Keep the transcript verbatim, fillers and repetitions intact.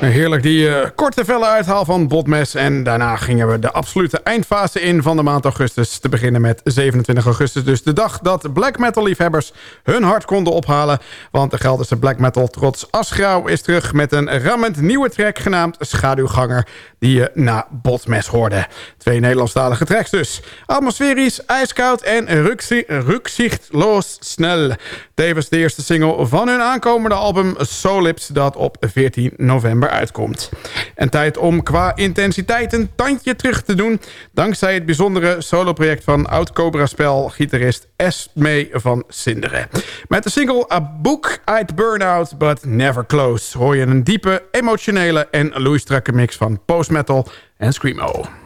Heerlijk, die uh, korte felle uithaal van Botmes. En daarna gingen we de absolute eindfase in van de maand augustus. Te beginnen met zevenentwintig augustus. Dus de dag dat black metal liefhebbers hun hart konden ophalen. Want de Gelderse black metal trots Asgrauw is terug met een rammend nieuwe track genaamd Schaduwganger. Die je na Botmes hoorde. Twee Nederlandstalige tracks dus. Atmosferisch, ijskoud en rukzichtloos snel. Tevens de eerste single van hun aankomende album Solips, dat op veertien november uitkomt. En tijd om qua intensiteit een tandje terug te doen. Dankzij het bijzondere soloproject van oud-Cobra-spel-gitarist Esme van Sinderen. Met de single A Book I'd Burn Out But Never Close hoor je een diepe, emotionele en loeistrakke mix van post-metal en screamo.